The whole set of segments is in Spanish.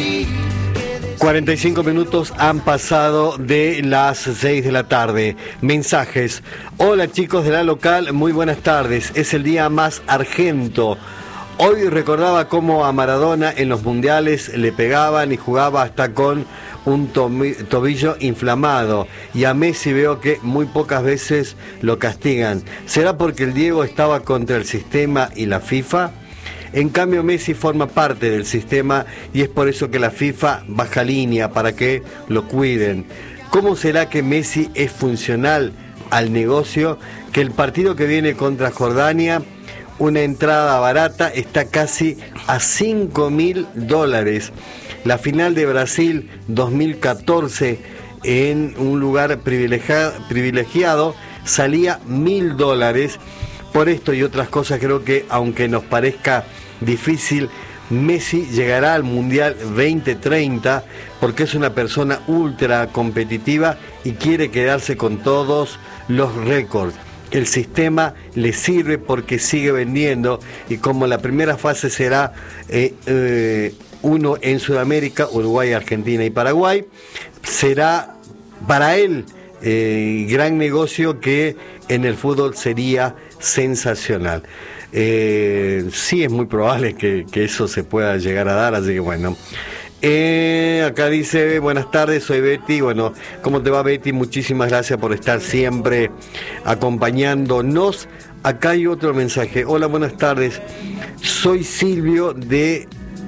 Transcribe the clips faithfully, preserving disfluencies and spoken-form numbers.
cuarenta y cinco minutos han pasado de las seis de la tarde. Mensajes. Hola chicos de la local, muy buenas tardes. Es el día más argento. Hoy recordaba cómo a Maradona en los mundiales le pegaban y jugaba hasta con un tobillo inflamado. Y a Messi veo que muy pocas veces lo castigan. ¿Será porque el Diego estaba contra el sistema y la FIFA? En cambio Messi forma parte del sistema y es por eso que la FIFA baja línea para que lo cuiden. ¿Cómo será que Messi es funcional al negocio? Que el partido que viene contra Jordania, una entrada barata, está casi a cinco mil dólares. La final de Brasil dos mil catorce en un lugar privilegiado, privilegiado salía mil dólares. Por esto y otras cosas creo que, aunque nos parezca difícil, Messi llegará al Mundial veinte treinta porque es una persona ultra competitiva y quiere quedarse con todos los récords. El sistema le sirve porque sigue vendiendo y como la primera fase será eh, eh, uno en Sudamérica, Uruguay, Argentina y Paraguay, será para él eh, gran negocio que en el fútbol sería sensacional. Eh, sí, es muy probable que, que eso se pueda llegar a dar, así que bueno. Eh, acá dice, buenas tardes, soy Betty. Bueno, ¿cómo te va, Betty? Muchísimas gracias por estar siempre acompañándonos. Acá hay otro mensaje. Hola, buenas tardes. Soy Silvio de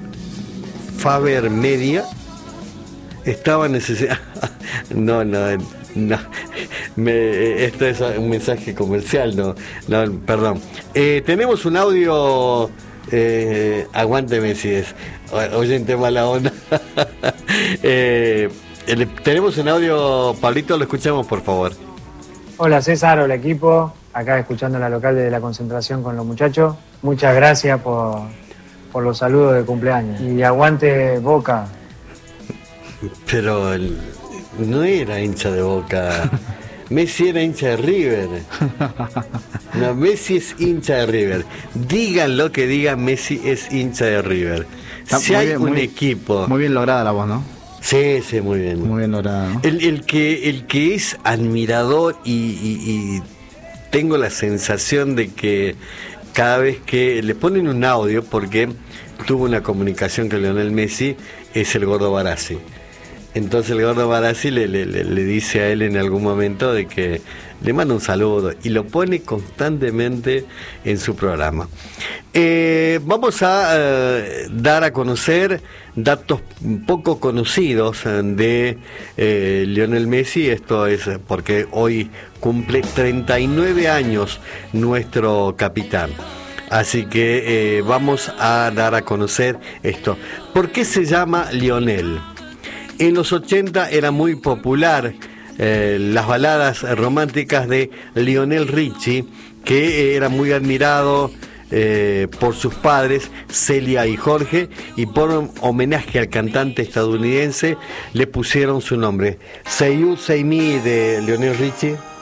Faber Media. Estaba necesitando... no, no, no. Me, esto es un mensaje comercial, no, no perdón. Eh, tenemos un audio... Eh, aguante Messi, es oyente mala onda. eh, el, tenemos un audio, Pablito, lo escuchamos por favor. Hola César, hola equipo, acá escuchando la local desde la concentración con los muchachos. Muchas gracias por, por los saludos de cumpleaños y aguante Boca. Pero el, no era hincha de Boca. Messi era hincha de River. No, Messi es hincha de River. Digan lo que digan, Messi es hincha de River. Está si hay bien, un muy, equipo... Muy bien lograda la voz, ¿no? Sí, sí, muy bien. Muy bien lograda, ¿no? El, el, que, el que es admirador y, y, y tengo la sensación de que cada vez que le ponen un audio, porque tuvo una comunicación con Lionel Messi, es el Gordo Barassi. Entonces el Gordo Barassi le, le, le dice a él en algún momento de que le manda un saludo y lo pone constantemente en su programa. Eh, vamos a eh, dar a conocer datos poco conocidos de eh, Lionel Messi. Esto es porque hoy cumple treinta y nueve años nuestro capitán. Así que eh, vamos a dar a conocer esto. ¿Por qué se llama Lionel? En los ochenta era muy popular eh, las baladas románticas de Lionel Richie, que era muy admirado eh, por sus padres, Celia y Jorge, y por homenaje al cantante estadounidense le pusieron su nombre. Say You, Say Me de Lionel Richie.